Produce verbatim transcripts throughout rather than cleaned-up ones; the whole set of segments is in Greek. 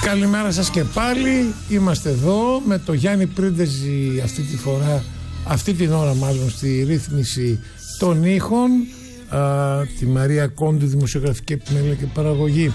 Καλημέρα σας και πάλι. Είμαστε εδώ με το Γιάννη Πρίντεζη αυτή τη φορά, αυτή την ώρα μάλλον, στη ρύθμιση των ήχων, α, τη Μαρία Κόντου, δημοσιογραφική επιμέλεια και παραγωγή,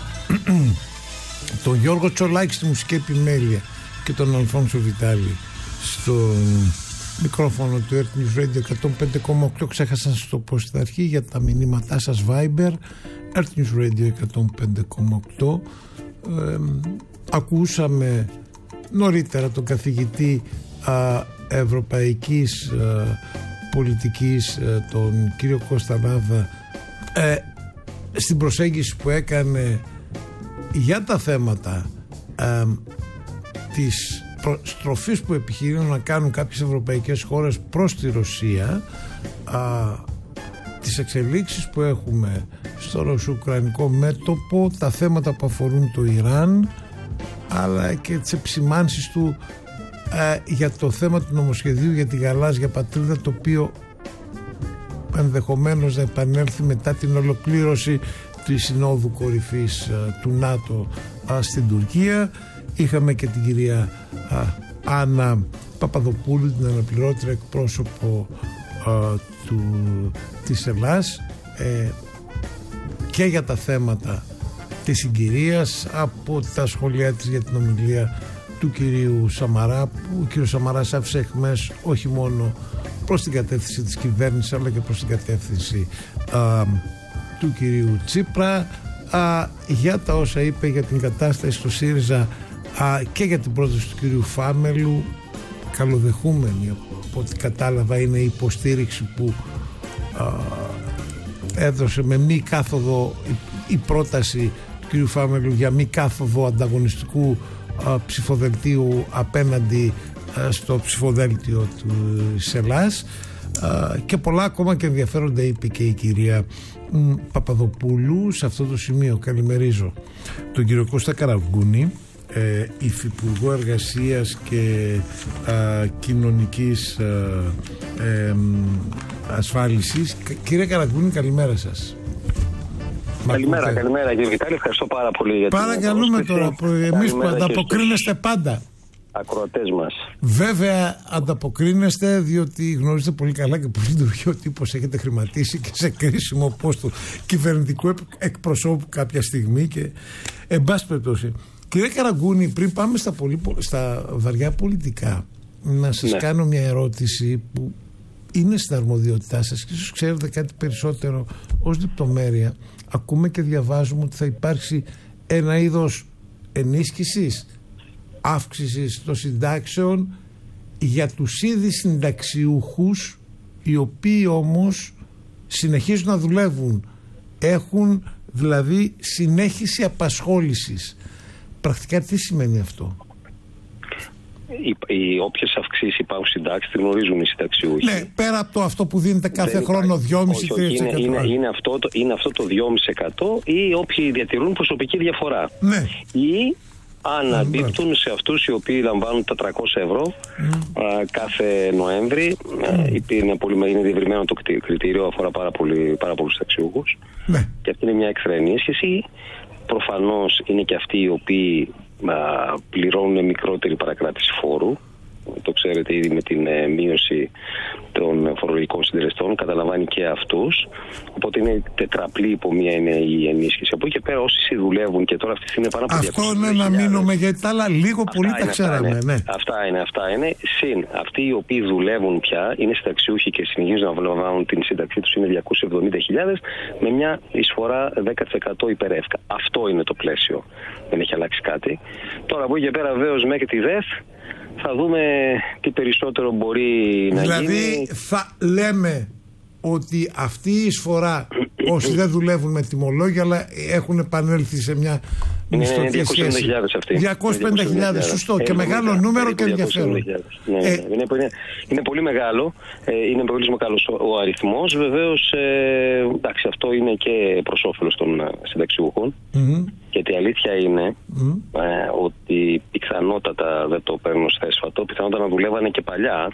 τον Γιώργο Τσολάκη στη μουσική επιμέλεια και τον Αλφόνσο Βιτάλη στο μικρόφωνο του Earth News Radio εκατόν πέντε κόμμα οκτώ. Ξέχασα να σας το πω στην αρχή για τα μηνύματά σας Viber, Earth News Radio εκατόν πέντε κόμμα οκτώ. Ε, ακούσαμε νωρίτερα τον καθηγητή α, ευρωπαϊκής α, πολιτικής, α, τον κύριο Κώστα Νάβα, ε, στην προσέγγιση που έκανε για τα θέματα ε, της στροφής που επιχειρούν να κάνουν κάποιες ευρωπαϊκές χώρες προς τη Ρωσία, α, τις εξελίξεις που έχουμε στο ρωσο-ουκρανικό μέτωπο, τα θέματα που αφορούν το Ιράν, αλλά και τις επισημάνσεις του α, για το θέμα του νομοσχεδίου για τη γαλάζια πατρίδα, το οποίο ενδεχομένως να επανέλθει μετά την ολοκλήρωση της Συνόδου Κορυφής α, του ΝΑΤΟ α, στην Τουρκία. Είχαμε και την κυρία α, Άννα Παπαδοπούλου, την αναπληρώτρια εκπρόσωπο α, του, της Ελλάς, ε, και για τα θέματα της συγκυρίας, από τα σχόλιά της για την ομιλία του κυρίου Σαμαρά, που ο κύριος Σαμαράς άφησε εχμές όχι μόνο προς την κατεύθυνση της κυβέρνησης αλλά και προς την κατεύθυνση α, του κυρίου Τσίπρα, α, για τα όσα είπε για την κατάσταση στο ΣΥΡΙΖΑ α, και για την πρόταση του κυρίου Φάμελου. Καλοδεχούμενη, από ό,τι κατάλαβα, είναι η υποστήριξη που α, έδωσε με μη κάθοδο η, η πρόταση του κυρίου Φάμελου για μη κάθοδο ανταγωνιστικού α, ψηφοδελτίου απέναντι α, στο ψηφοδέλτιο της Ελλάς, α, και πολλά ακόμα και ενδιαφέροντα είπε και η κυρία μ, Παπαδοπούλου. Σε αυτό το σημείο καλημερίζω τον κύριο Κώστα Καραγκούνη, Ε, Υφυπουργό Εργασίας και α, Κοινωνικής α, ε, Ασφάλισης. Κύριε Καραγκούνη, καλημέρα σας. Καλημέρα, Μ' καλημέρα κύριε Βιτάλη, ευχαριστώ πάρα πολύ για την παρακαλούμε τώρα, εμείς που ανταποκρίνεστε πάντα. Ακροατές μας. Βέβαια ανταποκρίνεστε, διότι γνωρίζετε πολύ καλά και πολύ λειτουργεί ο τύπος, έχετε χρηματίσει και σε κρίσιμο πόστο κυβερνητικού εκπροσώπου κάποια στιγμή, και εν πάση περιπτώσει. Κύριε Καραγκούνη, πριν πάμε στα, πολύ, στα βαριά πολιτικά, να σας ναι. κάνω μια ερώτηση που είναι στην αρμοδιότητά σας και ίσως ξέρετε κάτι περισσότερο ως λεπτομέρεια. Ακούμε και διαβάζουμε ότι θα υπάρξει ένα είδος ενίσχυσης, αύξησης των συντάξεων για τους ήδη συνταξιούχους, οι οποίοι όμως συνεχίζουν να δουλεύουν, έχουν δηλαδή συνέχιση απασχόλησης. Πρακτικά τι σημαίνει αυτό? Οι, οι όποιες αυξήσεις υπάρχουν συντάξεις, τη γνωρίζουν οι συνταξιούχοι. Ναι, πέρα από το αυτό που δίνεται κάθε δεν χρόνο δυόμισι με τρία τοις εκατό. Είναι, είναι, είναι, αυτό το, είναι αυτό το δυόμισι τοις εκατό ή όποιοι διατηρούν προσωπική διαφορά. Ναι. Ή αναμπίπτουν σε αυτούς οι οποίοι λαμβάνουν τα τριακόσια ευρώ mm. α, κάθε Νοέμβρη. Mm. Είναι, πολύ, είναι διευρυμένο το κριτήριο, αφορά πάρα, πολύ, πάρα πολλούς συνταξιούχους. Ναι. Και αυτή είναι μια έξτρα ενίσχυση. Προφανώς είναι και αυτοί οι οποίοι α, πληρώνουν μικρότερη παρακράτηση φόρου. Το ξέρετε ήδη με την ε, μείωση των φορολογικών συντελεστών, καταλαμβάνει και αυτούς. Οπότε είναι τετραπλή υπό μία είναι η ενίσχυση. Από εκεί και πέρα όσοι δουλεύουν, και τώρα αυτή τη στιγμή είναι πάνω από αυτό είναι να μείνουμε, γιατί τα άλλα λίγο αυτά πολύ είναι, τα ξέραμε. Αυτά είναι, ναι. αυτά είναι, αυτά είναι. Συν αυτοί οι οποίοι δουλεύουν πια, είναι συνταξιούχοι και συνεχίζουν να λαμβάνουν την σύνταξή τους, είναι διακόσιες εβδομήντα χιλιάδες με μια εισφορά δέκα τοις εκατό υπερεύκα. Αυτό είναι το πλαίσιο. Δεν έχει αλλάξει κάτι. Τώρα από εκεί και πέρα βέβαιως μέχρι τη ΔΕΘ θα δούμε τι περισσότερο μπορεί να δηλαδή, γίνει. Δηλαδή θα λέμε ότι αυτή η εισφορά, όσοι δεν δουλεύουν με τιμολόγια αλλά έχουν επανέλθει σε μια μισθωτική σχέση, διακόσιες πενήντα χιλιάδες, σωστό, και μεγάλο νούμερο και ενδιαφέρον. Ναι, ε, είναι, είναι, είναι πολύ μεγάλο, είναι πολύ μεγάλος ο αριθμός. Βεβαίως, ε, εντάξει, αυτό είναι και προς όφελος των συνταξιούχων. Mm-hmm. Γιατί η αλήθεια είναι mm. ε, ότι πιθανότατα, δεν το παίρνω σε έσφατο, πιθανότατα να δουλεύανε και παλιά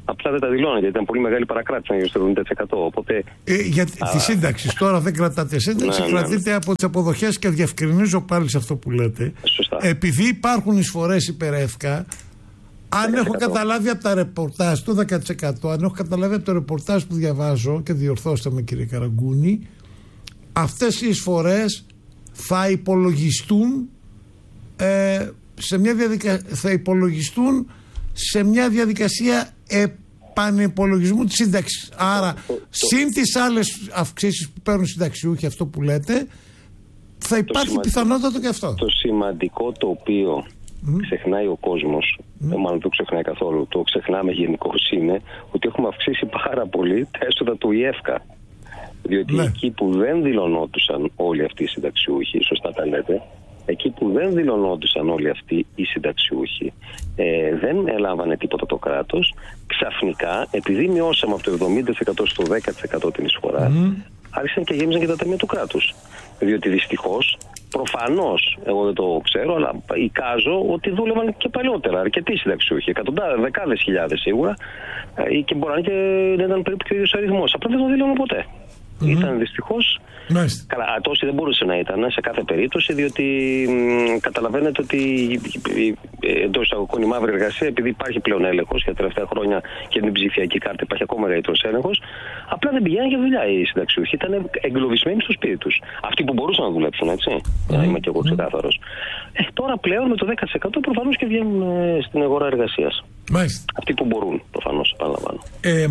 Απλά δεν τα δηλώνετε, γιατί ήταν πολύ μεγάλη παρακράτηση, γύρω στο εβδομήντα τοις εκατό. Οπότε... Ε, για τη σύνταξη. Τώρα δεν κρατάτε σύνταξη, ναι, κρατείτε ναι. από τις αποδοχές, και διευκρινίζω πάλι σε αυτό που λέτε. Σωστά. Επειδή υπάρχουν εισφορές υπερεύκα, αν έχω καταλάβει από τα ρεπορτάζ, το δέκα τοις εκατό, αν έχω καταλάβει από το ρεπορτάζ που διαβάζω, και διορθώστε με κύριε Καραγκούνη, αυτές οι εισφορές θα υπολογιστούν ε, σε μια διαδικα... θα υπολογιστούν σε μια διαδικασία επανυπολογισμού της σύνταξης. Άρα, το, το, συν τις άλλες αυξήσεις που παίρνουν συνταξιούχοι, αυτό που λέτε, θα υπάρχει σημαντικό, πιθανότατο και αυτό. Το σημαντικό το οποίο mm. ξεχνάει ο κόσμος, mm. ε, μάλλον το ξεχνάει καθόλου, το ξεχνάμε γενικώς, είναι ότι έχουμε αυξήσει πάρα πολύ τα έσοδα του ΙΕΦΚΑ. Διότι ναι. εκεί που δεν δηλωνόντουσαν όλοι αυτοί οι συνταξιούχοι, σωστά τα λέτε, εκεί που δεν δηλωνόντουσαν όλοι αυτοί οι συνταξιούχοι, ε, δεν έλαβανε τίποτα το κράτος, ξαφνικά, επειδή μειώσαμε από το εβδομήντα τοις εκατό στο δέκα τοις εκατό την εισφορά, mm. άρχισαν και γέμιζαν και τα ταμεία του κράτους. Διότι δυστυχώς, προφανώς, εγώ δεν το ξέρω, αλλά εικάζω ότι δούλευαν και παλιότερα αρκετοί συνταξιούχοι, εκατοντάδες, δεκάδες χιλιάδες σίγουρα, ε, και μπορεί και να ήταν περίπου και ο ίδιος αριθμός. Απλά δεν το δήλωναν ποτέ. Mm-hmm. Ήταν δυστυχώς. Μάλιστα. Καλά, τόσοι δεν μπορούσε να ήταν σε κάθε περίπτωση, διότι μ, καταλαβαίνετε ότι εντός εισαγωγικών η μαύρη εργασία, επειδή υπάρχει πλέον έλεγχος για τα τελευταία χρόνια και την ψηφιακή κάρτα υπάρχει ακόμα ρέιτρος έλεγχος, απλά δεν πηγαίνουν για δουλειά οι συνταξιούχοι. Ήταν εγκλωβισμένοι στο σπίτι τους. Αυτοί που μπορούσαν να δουλέψουν, έτσι. Mm-hmm. Να είμαι και εγώ ξεκάθαρος. Ε, τώρα πλέον με το δέκα τοις εκατό προφανώς και βγαίνουν ε, στην αγορά εργασίας. Μάλιστα. Αυτοί που μπορούν, προφανώς, επαναλαμβάνω. Ε,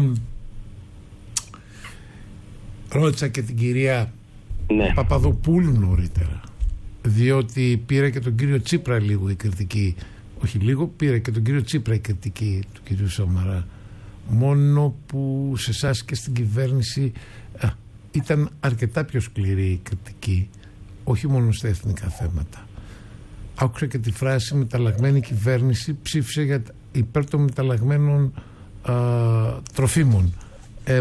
ρώτησα και την κυρία ναι. Παπαδοπούλου νωρίτερα, διότι πήρε και τον κύριο Τσίπρα λίγο η κριτική, όχι λίγο, πήρε και τον κύριο Τσίπρα η κριτική του κυρίου Σαμαρά, μόνο που σε εσάς και στην κυβέρνηση α, ήταν αρκετά πιο σκληρή η κριτική, όχι μόνο στα εθνικά θέματα. Άκουσα και τη φράση «μεταλλαγμένη κυβέρνηση ψήφισε για υπέρ των μεταλλαγμένων α, τροφίμων». Ε,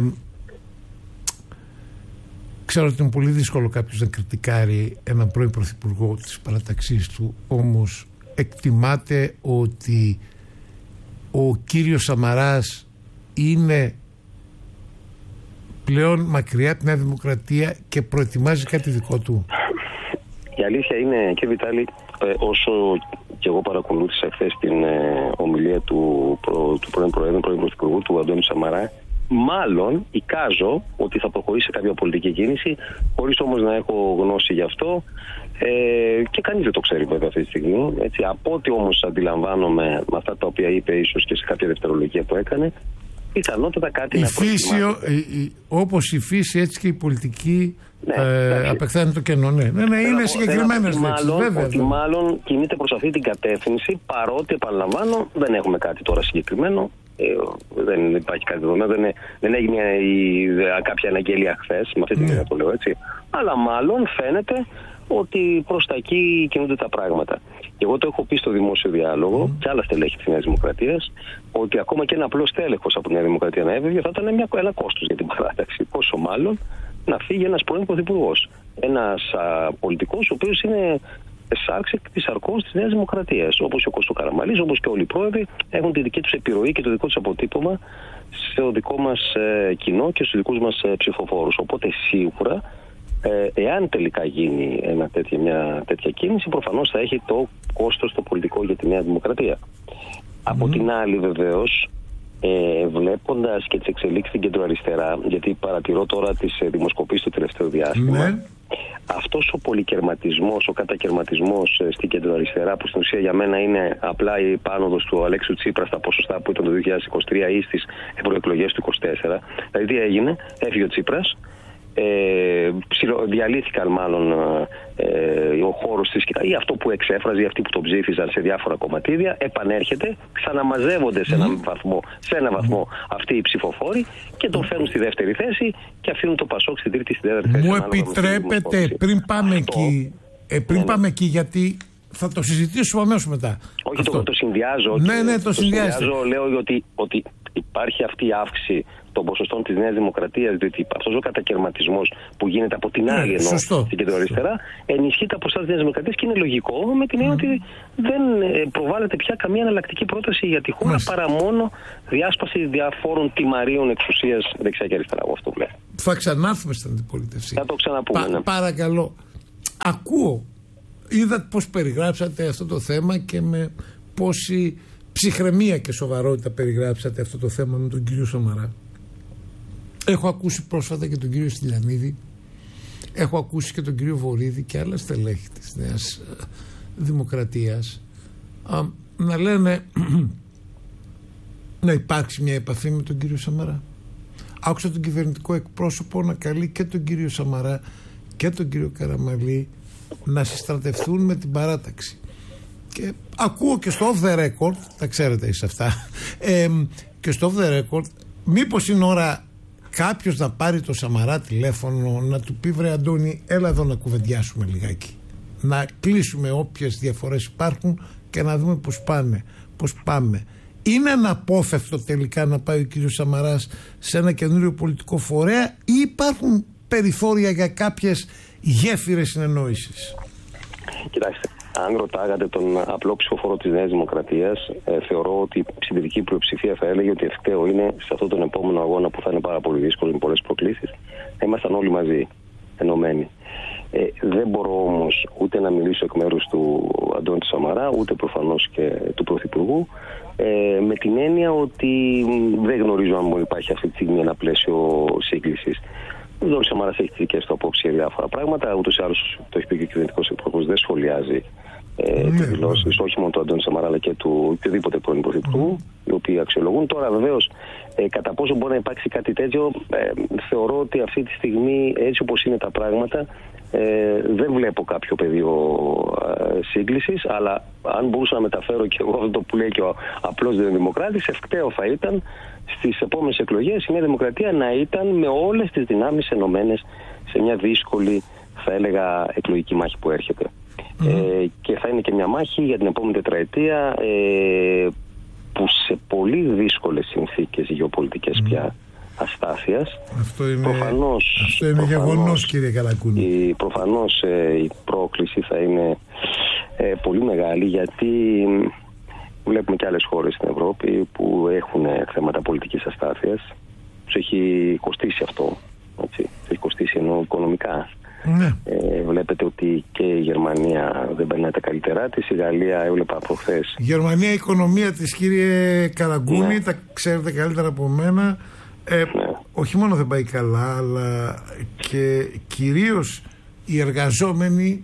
Ξέρω ότι είναι πολύ δύσκολο κάποιος να κριτικάρει έναν πρώην πρωθυπουργό της παραταξής του, όμως εκτιμάται ότι ο κύριος Σαμαράς είναι πλέον μακριά από τη Νέα Δημοκρατία και προετοιμάζει κάτι δικό του. Η αλήθεια είναι, κύριε Βιτάλη, όσο και εγώ παρακολούθησα χθες την ομιλία του, προ, του πρώην Προέδρου, πρώην Πρωθυπουργού του Αντώνη Σαμαρά, μάλλον εικάζω ότι θα προχωρήσει σε κάποια πολιτική κίνηση, χωρίς όμως να έχω γνώση γι' αυτό, ε, και κανείς δεν το ξέρει βέβαια αυτή τη στιγμή. Έτσι, από ό,τι όμως αντιλαμβάνομαι με αυτά τα οποία είπε, ίσως και σε κάποια δευτερολογία που έκανε, πιθανότατα κάτι η να προετοιμάσει. Όπως η φύση, έτσι και η πολιτική ναι, ε, απεχθάνει το κενό. Ναι, ναι, ναι, είναι συγκεκριμένες λέξεις. Βέβαια, ότι μάλλον κινείται προς αυτή την κατεύθυνση, παρότι επαναλαμβάνω δεν έχουμε κάτι τώρα συγκεκριμένο. Ε, δεν υπάρχει κάτι δεδομένο, δεν, δεν έγινε η, κάποια αναγγελία χθες, με αυτή την έννοια το λέω, έτσι. Αλλά μάλλον φαίνεται ότι προς τα εκεί κινούνται τα πράγματα. Και εγώ το έχω πει στο δημόσιο διάλογο mm. και άλλα στελέχη της Νέας Δημοκρατίας, ότι ακόμα και ένα απλό στέλεχος από τη Νέα Δημοκρατία να έβγαινε θα ήταν μια, ένα κόστος για την παράταξη. Πόσο μάλλον να φύγει ένας πρώην πρωθυπουργός. Ένας α, πολιτικός ο οποίος είναι σάρξη της αρκός της Νέας Δημοκρατίας. Όπως ο Κώστος Καραμανλής, όπως και όλοι οι πρόεδροι έχουν τη δική τους επιρροή και το δικό τους αποτύπωμα στο δικό μας ε, κοινό και στους δικούς μας ε, ψηφοφόρους. Οπότε σίγουρα, ε, εάν τελικά γίνει ένα τέτοια, μια τέτοια κίνηση, προφανώς θα έχει το κόστος το πολιτικό για τη Νέα Δημοκρατία. Mm. Από την άλλη βεβαίως, ε, βλέποντας και τις εξελίξεις στην κεντροαριστερά, γιατί παρατηρώ τώρα τις ε, δημοσκοπήσεις του τελευταίου διάστημα, mm. αυτός ο πολυκερματισμός, ο κατακερματισμός ε, στην κεντροαριστερά, που στην ουσία για μένα είναι απλά η επάνωδος του Αλέξιου Τσίπρα στα ποσοστά που ήταν το δύο χιλιάδες είκοσι τρία ή στις ευρωεκλογές του είκοσι τέσσερα. Δηλαδή τι έγινε, έφυγε ο Τσίπρας, ε, διαλύθηκαν μάλλον ε, ο χώρος της ή αυτό που εξέφραζε ή αυτοί που τον ψήφιζαν σε διάφορα κομματίδια, επανέρχεται, ξαναμαζεύονται σε έναν βαθμό, σε ένα βαθμό αυτοί οι ψηφοφόροι και τον φέρνουν στη δεύτερη θέση και αφήνουν το Πασόκ στην τρίτη, στη τέταρτη θέση. Μου επιτρέπετε πριν πάμε αυτό, εκεί, ε, πριν ναι, πάμε ναι. εκεί, γιατί θα το συζητήσουμε αμέσως μετά. Όχι, το, το συνδυάζω. Ναι, ναι, το, το συνδυάζω. Λέω ότι, ότι υπάρχει αυτή η αύξηση των ποσοστών της Νέας Δημοκρατίας, διότι αυτός ο κατακαιρματισμός που γίνεται από την άλλη, ενώ στην κεντροαριστερά, ενισχύει τα ποσοστά της Νέας Δημοκρατίας και είναι λογικό, με την έννοια mm. ότι δεν προβάλλεται πια καμία εναλλακτική πρόταση για τη χώρα, παρά μόνο διάσπαση διαφόρων τιμαρίων εξουσίας δεξιά και αριστερά. Εγώ αυτό βλέπω. Θα ξανάρθουμε στην αντιπολίτευση. Θα το ξαναπούμε. Πα, ναι. Παρακαλώ. Ακούω. Είδατε πώς περιγράψατε αυτό το θέμα και με πόση ψυχραιμία και σοβαρότητα περιγράψατε αυτό το θέμα με τον κύριο Σαμαρά. Έχω ακούσει πρόσφατα και τον κύριο Στυλιανίδη, έχω ακούσει και τον κύριο Βορίδη και άλλα στελέχη της Νέας Δημοκρατίας α, να λένε να υπάρξει μια επαφή με τον κύριο Σαμαρά. Άκουσα τον κυβερνητικό εκπρόσωπο να καλεί και τον κύριο Σαμαρά και τον κύριο Καραμανλή να συστρατευτούν με την παράταξη. Και ακούω και στο off the record, τα ξέρετε εσείς αυτά, ε, και στο off the record, μήπως είναι ώρα κάποιος να πάρει το Σαμαρά τηλέφωνο, να του πει βρε Αντώνη, έλα εδώ να κουβεντιάσουμε λιγάκι, να κλείσουμε όποιες διαφορές υπάρχουν και να δούμε πώς πάνε, πώς πάμε. Είναι αναπόφευκτο τελικά να πάει ο κύριος Σαμαράς σε ένα καινούριο πολιτικό φορέα ή υπάρχουν περιθώρια για κάποιες γέφυρες συνεννόησης? Κοιτάξτε, αν ρωτάγατε τον απλό ψηφοφόρο της Νέας Δημοκρατίας, ε, θεωρώ ότι η συντηρητική πλειοψηφία θα έλεγε ότι ευκταίο είναι σε αυτόν τον επόμενο αγώνα που θα είναι πάρα πολύ δύσκολο με πολλές προκλήσεις να ήμασταν όλοι μαζί, ενωμένοι. Ε, δεν μπορώ όμως ούτε να μιλήσω εκ μέρους του Αντώνη Σαμαρά, ούτε προφανώς και του Πρωθυπουργού, ε, με την έννοια ότι δεν γνωρίζω αν υπάρχει αυτή τη στιγμή ένα πλαίσιο σύγκλησης. Ο Αντώνης Σαμαράς έχει τις δικές του απόψεις για διάφορα πράγματα, ούτως ή άλλως το έχει πει και ο κυβερνητικός εκπρόσωπος, δεν σχολιάζει ε, mm. τις δηλώσεις όχι μόνο του Αντώνη Σαμαρά αλλά και του οποιοδήποτε πρώην Πρωθυπουργού, mm. οι οποίοι αξιολογούν. Τώρα βεβαίως ε, κατά πόσο μπορεί να υπάρξει κάτι τέτοιο, ε, θεωρώ ότι αυτή τη στιγμή έτσι όπως είναι τα πράγματα, Ε, δεν βλέπω κάποιο πεδίο ε, σύγκλησης, αλλά αν μπορούσα να μεταφέρω και εγώ αυτό το που λέει και ο απλός δημοκράτης, ευκταίο θα ήταν στις επόμενες εκλογές η Νέα Δημοκρατία να ήταν με όλες τις δυνάμεις ενωμένες σε μια δύσκολη, θα έλεγα, εκλογική μάχη που έρχεται. Mm. Ε, και θα είναι και μια μάχη για την επόμενη τετραετία ε, που σε πολύ δύσκολες συνθήκες γεωπολιτικές mm. πια αστάθειας. Αυτό είναι, προφανώς, αυτό είναι προφανώς, γεγονός, κύριε Καρακούνη. Η, προφανώς ε, η πρόκληση θα είναι ε, πολύ μεγάλη, γιατί βλέπουμε και άλλες χώρες στην Ευρώπη που έχουν θέματα πολιτικής αστάθειας. Τους έχει κοστίσει αυτό. Έτσι. Τους έχει κοστίσει ενώ οικονομικά. Ναι. Ε, βλέπετε ότι και η Γερμανία δεν περνάει τα καλύτερά της. Η Γαλλία έβλεπα προχθές. Η Γερμανία, η οικονομία της, κύριε Καραγκούνη, ναι. τα ξέρετε καλύτερα από μένα. Ε, ναι. Όχι μόνο δεν πάει καλά, αλλά και κυρίως οι εργαζόμενοι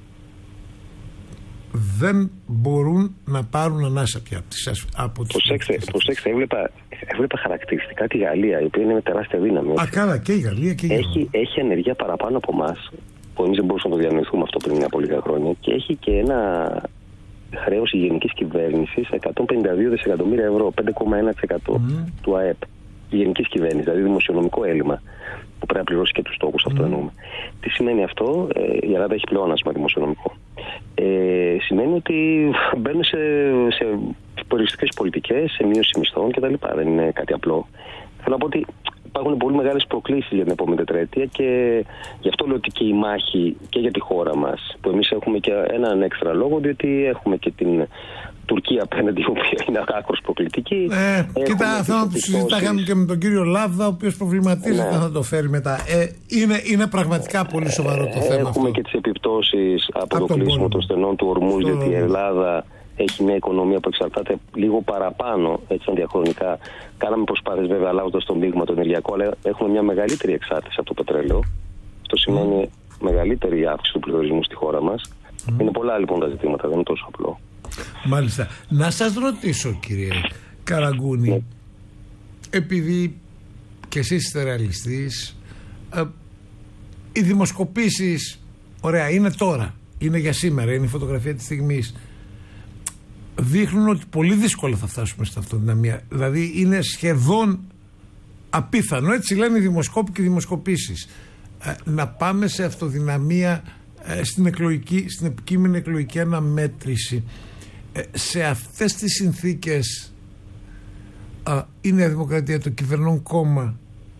δεν μπορούν να πάρουν ανάσα πια από τις... Προσέξτε, προσέξτε έβλεπα, έβλεπα χαρακτηριστικά τη Γαλλία, η οποία είναι με τεράστια δύναμη. Α, καλά, και η Γαλλία και η έχει, Γαλλία. Έχει ανεργία παραπάνω από εμάς, που εμείς δεν μπορούσαμε να το διανοηθούμε αυτό πριν από λίγα χρόνια, και έχει και ένα χρέος η γενικής κυβέρνησης εκατόν πενήντα δύο δισεκατομμύρια ευρώ, πέντε κόμμα ένα τοις εκατό mm. του ΑΕΠ. Η γενικής κυβέρνησης, δηλαδή δημοσιονομικό έλλειμμα που πρέπει να πληρώσει και τους στόχους, mm. αυτό εννοούμε. Τι σημαίνει αυτό? Ε, η Ελλάδα έχει πλεόνασμα δημοσιονομικό. Ε, σημαίνει ότι μπαίνουν σε, σε περιοριστικές πολιτικές, σε μείωση μισθών κτλ. Δεν είναι κάτι απλό. Θέλω να πω ότι υπάρχουν πολύ μεγάλες προκλήσεις για την επόμενη τετραετία και γι' αυτό λέω ότι και η μάχη και για τη χώρα μας, που εμείς έχουμε και έναν έξτρα λόγο, διότι έχουμε και την Τουρκία απέναντι, η οποία είναι άκρως προκλητική. Ε, κοίτα, θέλω να το συζητάγαμε και με τον κύριο Λάβδα, ο οποίος προβληματίζεται ναι. να το φέρει μετά. Ε, είναι, είναι πραγματικά πολύ σοβαρό το θέμα. Έχουμε αυτό. και τις επιπτώσεις από, από το κλείσιμο των στενών του Ορμούζ, γιατί η Ελλάδα έχει μια οικονομία που εξαρτάται λίγο παραπάνω, έτσι διαχρονικά. Κάναμε προσπάθειες βέβαια αλλάζοντας το μείγμα το ενεργειακό, αλλά έχουμε μια μεγαλύτερη εξάρτηση από το πετρέλαιο. Αυτό σημαίνει mm. μεγαλύτερη αύξηση του πληθωρισμού στη χώρα μας. Mm. Είναι πολλά λοιπόν τα ζητήματα, δεν είναι τόσο απλό. Μάλιστα. Να σας ρωτήσω, κύριε Καραγκούνη, ναι. επειδή και εσείς είστε ρεαλιστής, ε, οι δημοσκοπήσεις, ωραία, είναι τώρα, είναι για σήμερα, είναι η φωτογραφία της στιγμής, δείχνουν ότι πολύ δύσκολα θα φτάσουμε στην αυτοδυναμία. Δηλαδή είναι σχεδόν απίθανο, έτσι λένε οι δημοσκόποι και οι δημοσκοπήσεις, ε, να πάμε σε αυτοδυναμία ε, στην, εκλογική, στην επικείμενη εκλογική αναμέτρηση. Ε, σε αυτές τις συνθήκες α, η Νέα Δημοκρατία, το κυβερνών κόμμα,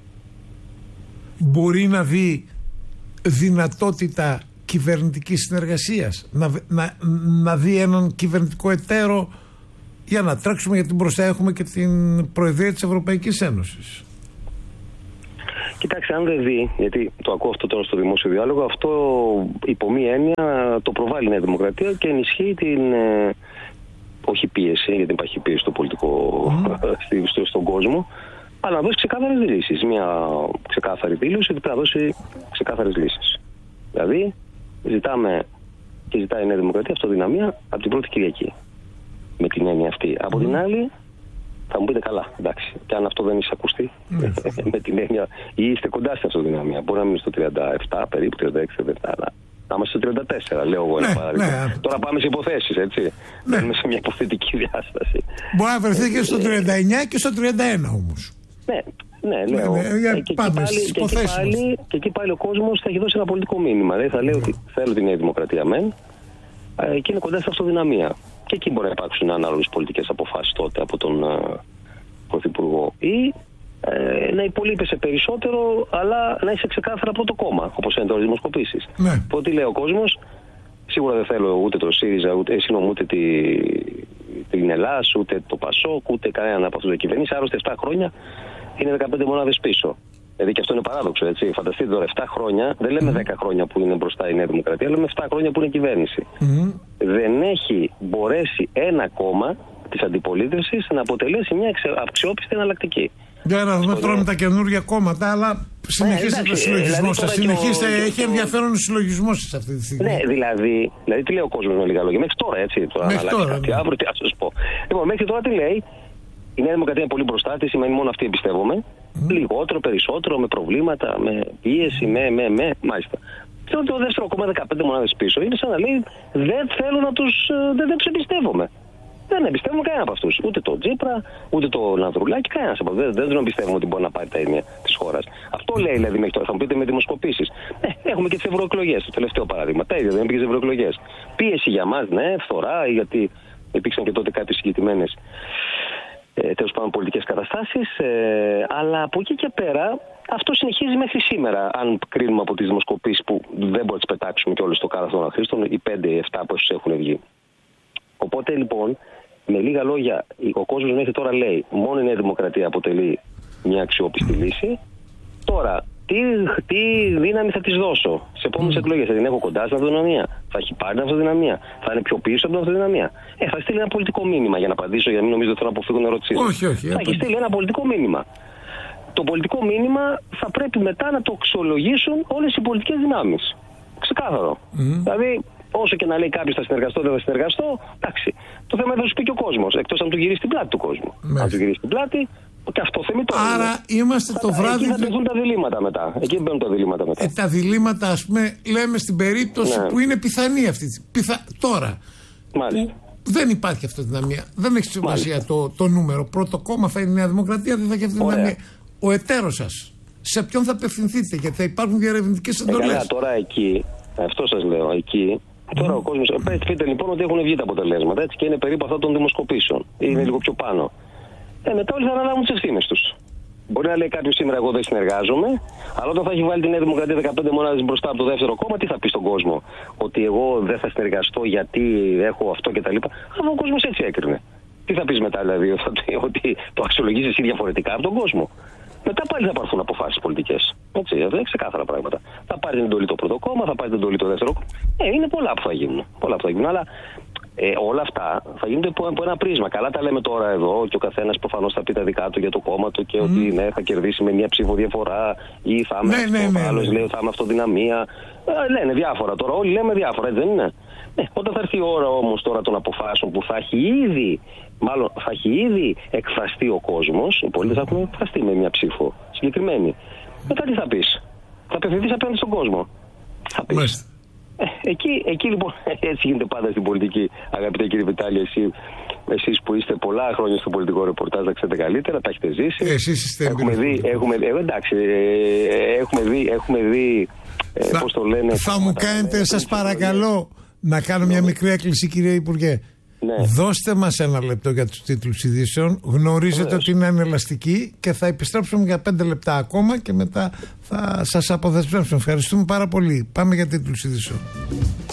μπορεί να δει δυνατότητα κυβερνητικής συνεργασίας, να, να, να δει έναν κυβερνητικό εταίρο για να τρέξουμε, γιατί μπροστά έχουμε και την Προεδρία της Ευρωπαϊκής Ένωσης? Κοιτάξτε, αν δεν δει, γιατί το ακούω αυτό τώρα στο δημόσιο διάλογο, αυτό υπό μία έννοια το προβάλλει η Νέα Δημοκρατία και ενισχύει την, ε, όχι πίεση, γιατί υπάρχει πίεση στο πολιτικό, mm. στο, στον κόσμο, αλλά να δώσει ξεκάθαρες λύσεις. Μια ξεκάθαρη δήλωση ότι πρέπει να δώσει ξεκάθαρες λύσεις. Δηλαδή, ζητάμε και ζητάει η Νέα Δημοκρατία αυτοδυναμία από την πρώτη Κυριακή. Με την έννοια αυτή. Mm. Από την άλλη, θα μου πείτε καλά, εντάξει. Και αν αυτό δεν εισακουστεί, mm. με την έννοια, ή είστε κοντά στην αυτοδυναμία. Μπορεί να μείνει στο τριάντα επτά, περίπου τριάντα έξι, τριάντα επτά, αλλά να είμαστε στο τριάντα τέσσερα, λέω εγώ. Ναι, ναι. Τώρα πάμε σε υποθέσεις, έτσι. Ναι. Μπαίνουμε σε μια υποθετική διάσταση. Μπορεί να βρεθεί και στο τριάντα εννιά και στο τριάντα ένα όμως. Ναι, ναι, λέω. Ναι, ναι, και, εκεί πάλι, και, εκεί πάλι, και εκεί πάλι ο κόσμος θα έχει δώσει ένα πολιτικό μήνυμα. Δηλαδή θα λέει ότι θέλω τη Νέα Δημοκρατία μεν, και είναι κοντά στην αυτοδυναμία. Και εκεί μπορεί να υπάρξουν ανάλογες πολιτικές αποφάσεις τότε από τον uh, Πρωθυπουργό. Ή ε, να υπολείπεσαι περισσότερο, αλλά να είσαι ξεκάθαρα από το κόμμα, όπως είναι τώρα οι δημοσκοπήσεις. Ναι. Οπότε λέει ο κόσμος, σίγουρα δεν θέλω ούτε το ΣΥΡΙΖΑ, ούτε, συγγνώμη, ούτε τη, την Ελλάς, ούτε το ΠΑΣΟΚ, ούτε κανέναν από αυτούς τους κυβερνήσεις. Άλλωστε επτά χρόνια είναι δεκαπέντε μονάδες πίσω. Δηλαδή και αυτό είναι παράδοξο, έτσι. Φανταστείτε τώρα επτά χρόνια, δεν λέμε δέκα χρόνια που είναι μπροστά η Νέα Δημοκρατία, λέμε επτά χρόνια που είναι κυβέρνηση. Mm. Δεν έχει μπορέσει ένα κόμμα της αντιπολίτευσης να αποτελέσει μια αξιόπιστη εναλλακτική. Για να δούμε τώρα με τα καινούργια κόμματα, αλλά συνεχίστε το συλλογισμό σας. Συνεχίστε, ο... έχει ενδιαφέρον ο συλλογισμός σας αυτή τη στιγμή. Ναι, δηλαδή, δηλαδή τι λέει ο κόσμος με λίγα λόγια. Μέχρι τώρα, έτσι. Τώρα μέχρι τώρα, κάτι, ναι. Αύριο τι θα σας πω. Λοιπόν, μέχρι τώρα τι λέει. Η Νέα Δημοκρατία είναι πολύ μπροστά τη, σημαίνει μόνο αυτή εμπιστεύομαι. Mm. Λιγότερο, περισσότερο, με προβλήματα, με πίεση, με, με, με, μάλιστα. Και το δεύτερο κόμμα δεκαπέντε μονάδες πίσω είναι σαν να λέει δεν θέλω να τους, δεν, δεν τους εμπιστεύομαι. Δεν εμπιστεύομαι κανένα από αυτούς. Ούτε τον Τσίπρα, ούτε τον Ανδρουλάκη, κανένας από αυτούς. Δεν, δεν τον εμπιστεύομαι ότι μπορεί να πάρει τα ίμια της χώρας. Αυτό λέει δηλαδή μέχρι τώρα. Θα μου πείτε με δημοσκοπήσεις. Ε, έχουμε και τις ευρωεκλογές. Το τελευταίο παράδειγμα. Τα ίδια δεν είναι και τις ευρωεκλογές. Πίεση για μας, ναι, φθορά, γιατί υπήρξαν και τότε κάποιες συγκεκριμένες ε, τέλος πάντων πολιτικές καταστάσεις. Ε, αλλά από εκεί και πέρα αυτό συνεχίζει μέχρι σήμερα. Αν κρίνουμε από τις δημοσκοπήσεις που δεν μπορούμε να τις πετάξουμε και όλες στο κάραθο των αχρήστων, οι πέντε ή επτά που έχουν βγει. Οπότε λοιπόν, με λίγα λόγια, ο κόσμος μέχρι τώρα λέει μόνο η Νέα Δημοκρατία αποτελεί μια αξιόπιστη λύση. Τώρα, τι, τι δύναμη θα της δώσω σε επόμενες mm. εκλογές? Θα την έχω κοντά στην αυτοδυναμία? Θα έχει πάρει την αυτοδυναμία? Θα είναι πιο πίσω από την αυτοδυναμία? Ε, θα στείλει ένα πολιτικό μήνυμα, για να απαντήσω, για να μην νομίζω ότι θέλω να αποφύγω ερωτήσεις. Όχι, όχι. Θα έχει στείλει ένα πολιτικό μήνυμα. Το πολιτικό μήνυμα θα πρέπει μετά να το αξιολογήσουν όλες οι πολιτικές δυνάμεις. Ξεκάθαρο. Mm. Δηλαδή, όσο και να λέει κάποιος θα συνεργαστώ, δεν θα συνεργαστώ, εντάξει. Το θέμα είναι να σου πει και ο κόσμος. Εκτός αν του γυρίσει την πλάτη του κόσμου. Ναι. Αν του γυρίσει την πλάτη, και αυτό θεμιτό. Άρα είναι. Είμαστε θα, το βράδυ. Εκεί θα τεθούν τα διλήμματα μετά. Εκεί μπαίνουν τα διλήμματα μετά. Ε, τα διλήμματα, ας πούμε, λέμε στην περίπτωση ναι. που είναι πιθανή αυτή. Πιθα... Τώρα. Μάλιστα. Δεν υπάρχει αυτοδυναμία. Δεν έχει σημασία το, το νούμερο. Πρώτο κόμμα θα είναι η Νέα Δημοκρατία, δεν θα έχει αυτοδυναμία. Ο εταίρος σας, σε ποιον θα απευθυνθείτε? Γιατί θα υπάρχουν διαρευνητικές εντολές. Ε, τώρα εκεί, αυτό σας λέω, εκεί. Τώρα mm. ο κόσμος, πείτε λοιπόν ότι έχουν βγει τα αποτελέσματα, έτσι, και είναι περίπου αυτά των δημοσκοπήσεων. Είναι mm. λίγο πιο πάνω. Ε, μετά όλοι θα αναλάβουν τις ευθύνες τους. Μπορεί να λέει κάποιο σήμερα εγώ δεν συνεργάζομαι, αλλά όταν θα έχει βάλει τη Νέα Δημοκρατία δεκαπέντε μονάδες μπροστά από το δεύτερο κόμμα, τι θα πει στον κόσμο? Ότι εγώ δεν θα συνεργαστώ γιατί έχω αυτό κτλ. Αλλά ο κόσμος έτσι έκρινε. Τι θα πει μετά, δηλαδή, ότι το αξιολογείς εσύ διαφορετικά από τον κόσμο? Μετά πάλι θα πάρθουν αποφάσεις πολιτικές. Έτσι, δεν είναι ξεκάθαρα πράγματα. Θα πάρει την εντολή το πρώτο κόμμα, θα πάρει την εντολή το δεύτερο κόμμα. Ε, είναι πολλά που θα γίνουν. Πολλά που θα γίνουν. Αλλά ε, όλα αυτά θα γίνονται από, από ένα πρίσμα. Καλά τα λέμε τώρα εδώ και ο καθένας προφανώς θα πει τα δικά του για το κόμμα του και mm. ότι ναι, θα κερδίσει με μια ψήφο διαφορά ή θα είμαι ναι, αυτό. Ναι, ναι, άλλος ναι. λέει θα είμαι αυτοδυναμία. Ε, λένε διάφορα τώρα. Όλοι λέμε διάφορα, έτσι δεν είναι? Ε, όταν θα έρθει η ώρα όμως τώρα των αποφάσεων που θα έχει ήδη, μάλλον θα έχει ήδη εκφραστεί ο κόσμος, οι πολίτες θα έχουν εκφραστεί με μια ψήφο συγκεκριμένη. Μετά τι θα πεις? Θα απευθυνθείς απέναντι στον κόσμο. Θα πεις. Ε, εκεί, εκεί λοιπόν έτσι γίνεται πάντα στην πολιτική, αγαπητέ κύριε Βιτάλη, εσύ, εσείς που είστε πολλά χρόνια στο πολιτικό ρεπορτάζ, θα ξέρετε καλύτερα, τα έχετε ζήσει. Εσείς είστε έχουμε δει, έχουμε, ε, εντάξει, ε, έχουμε δει, έχουμε δει ε, θα, πώς το λένε. Θα μου κάνετε, σας παρακαλώ, να κάνω μια μικρή έκκληση, κύριε Υπουργέ. Ναι. Δώστε μας ένα λεπτό για τους τίτλους ειδήσεων. Γνωρίζετε Βεβαίως. ότι είναι ανελαστικοί και θα επιστρέψουμε για πέντε λεπτά ακόμα και μετά θα σας αποδεσμεύσουμε. Ευχαριστούμε πάρα πολύ. Πάμε για τίτλους ειδήσεων.